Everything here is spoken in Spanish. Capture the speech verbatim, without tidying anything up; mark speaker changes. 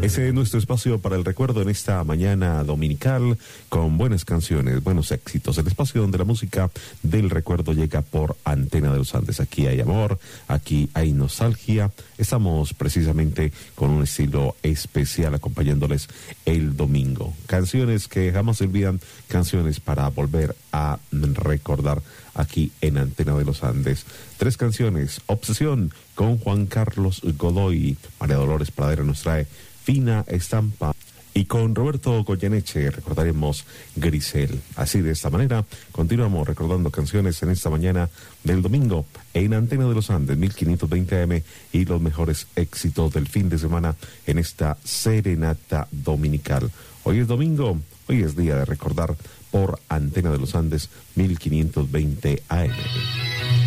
Speaker 1: Ese es nuestro espacio para el recuerdo en esta mañana dominical, con buenas canciones, buenos éxitos. El espacio donde la música del recuerdo llega por Antena de los Andes. Aquí hay amor, aquí hay nostalgia. Estamos precisamente con un estilo especial acompañándoles el domingo. Canciones que jamás se olvidan, canciones para volver a recordar aquí en Antena de los Andes. Tres canciones: Obsesión con Juan Carlos Godoy, María Dolores Pradera nos trae Fina Estampa, y con Roberto Goyeneche recordaremos Grisel. Así, de esta manera continuamos recordando canciones en esta mañana del domingo en Antena de los Andes mil quinientos veinte A M, y los mejores éxitos del fin de semana en esta serenata dominical. Hoy es domingo, hoy es día de recordar por Antena de los Andes mil quinientos veinte A M.